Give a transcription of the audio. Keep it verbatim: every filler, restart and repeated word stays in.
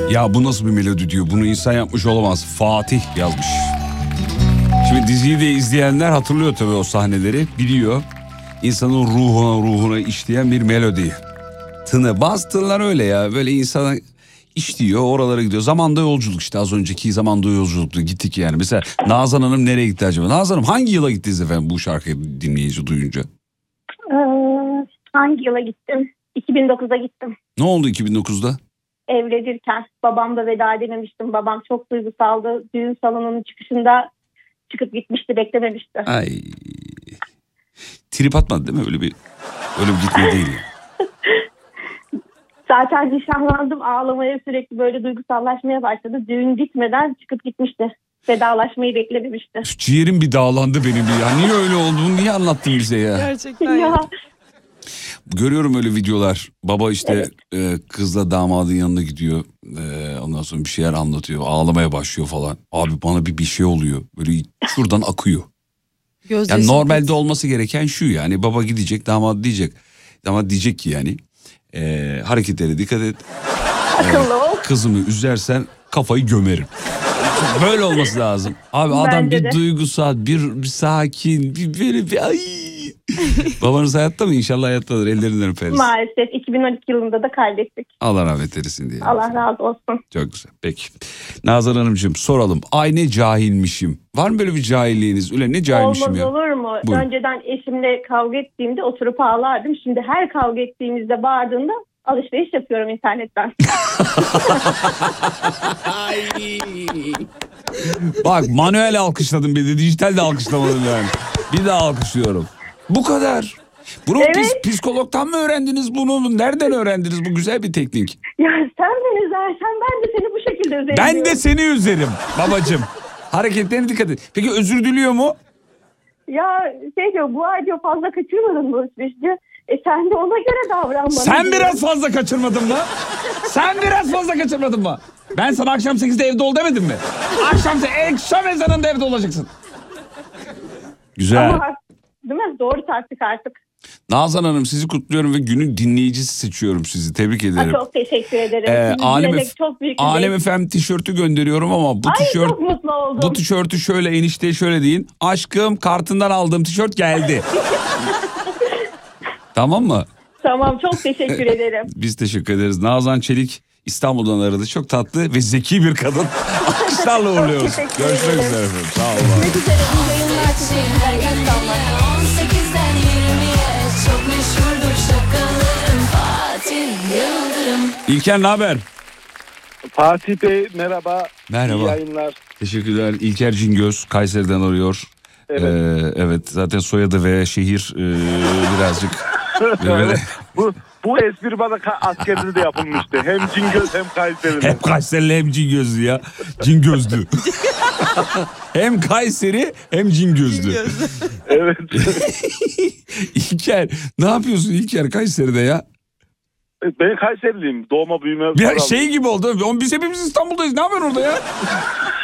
Ya bu nasıl bir melodi diyor. Bunu insan yapmış olamaz. Fatih yazmış. Şimdi diziyi de izleyenler hatırlıyor tabii o sahneleri. Biliyor. İnsanın ruhuna ruhuna işleyen bir melodi. Tını. Bazı tınlar öyle ya. Böyle insana işliyor, oralara gidiyor. Zamanda yolculuk işte, az önceki zamanda yolculuktu. Gittik yani. Mesela Nazan Hanım nereye gitti acaba? Nazan Hanım hangi yıla gittiniz efendim bu şarkıyı dinleyici duyunca? Ee, hangi yıla gittim? iki bin dokuza gittim. Ne oldu iki bin dokuzda? Evlenirken babamla veda edememiştim. Babam çok duygusaldı. Düğün salonunun çıkışında çıkıp gitmişti, beklememişti. Ay. Trip atmadı değil mi? Öyle bir öyle bir gitme değil. Zaten nişanlandım, ağlamaya sürekli böyle duygusallaşmaya başladı. Düğün bitmeden çıkıp gitmişti. Vedalaşmayı beklememişti. Ciğerim bir dağlandı benim bir ya. Niye öyle oldu? Bunu niye anlattın bize ya? Gerçekten Ya. Görüyorum öyle videolar. Baba işte Evet. e, kızla damadın yanına gidiyor. E, ondan sonra bir şeyler anlatıyor. Ağlamaya başlıyor falan. Abi bana bir bir şey oluyor. Böyle şuradan akıyor. Yani normalde olması gereken şu yani. Baba gidecek, damat diyecek. Damat diyecek ki yani. E, hareketlere dikkat et. Akıllı ol. Kızımı üzersen kafayı gömerim. Böyle olması lazım. Abi adam Bence bir de. duygusal, bir, bir sakin, bir böyle bir ay. Babanız hayatta mı? İnşallah hayattadır. Ellerinden öperiz. Maalesef iki bin on iki yılında da kaybettik. Allah rahmet eylesin diye. Allah razı olsun. Çok güzel. Peki. Nazan Hanımcığım soralım. Ay ne cahilmişim. Var mı böyle bir cahilliğiniz? Ulan ne cahilmişim Olmaz ya. olur mu? Buyurun. Önceden eşimle kavga ettiğimde oturup ağlardım. Şimdi her kavga ettiğimizde bağırdığında alışveriş yapıyorum internetten. Bak manuel alkışladım bir de dijital de alkışlamadım yani. Bir daha alkışlıyorum. Bu kadar. Bunu Evet. pis- psikologdan mı öğrendiniz bunu? Nereden öğrendiniz? Bu güzel bir teknik. Ya sen beni üzersen ben de seni bu şekilde üzerim. Ben de seni üzerim babacığım. Hareketlerine dikkat et. Peki özür diliyor mu? Ya şey diyor, bu ay diyor fazla kaçırmadın bu alışverişi diyor. E sen de ona göre davran bana. Sen diyor. biraz fazla kaçırmadın mı? Sen biraz fazla kaçırmadın mı? Ben sana akşam sekizde evde ol demedim mi? Akşam, akşam ezanında evde olacaksın. Güzel. Ama hak- değil mi? Doğru tarttık artık. Nazan Hanım sizi kutluyorum ve günün dinleyicisi seçiyorum sizi. Tebrik ederim. Ha, çok teşekkür ederim. Ee, Sizi Alem, dinlemek F- çok büyük bir Alem zevk. F M tişörtü gönderiyorum ama bu Ay tişört çok mutlu oldum. bu tişörtü şöyle enişteye şöyle deyin. Aşkım kartından aldığım tişört geldi. Tamam mı? Tamam, çok teşekkür ederim. Biz teşekkür ederiz. Nazan Çelik İstanbul'dan aradı. Çok tatlı ve zeki bir kadın. Alkışlarla uğurluyoruz. teşekkür Görüşmek ederim. üzere efendim. Sağ olun. Görüşmek üzere. İyi yayınlar. Teşekkürler. İyi akşamlar. on sekizden yirmiye çok meşhurdur şakalarım. Fatih Yıldırım. İlker ne haber? Fatih Bey merhaba. Merhaba. İyi yayınlar. Teşekkürler. İlker Cingöz Kayseri'den arıyor. Evet. Ee, evet zaten soyadı ve şehir e, birazcık böyle. bu bu espri bana ka- askerde de yapılmıştı. Hem Cingöz hem Kayseri'de. Hem Kayserili hem Cingözlü ya. Cingözlü. Hem Kayseri hem Cingözlü. Evet. İlker ne yapıyorsun İlker Kayseri'de ya? Ben Kayseriliyim. Doğma büyüme. Bir oralı. şey gibi oldu. Biz hepimiz İstanbul'dayız. Ne yapıyorsun orada ya?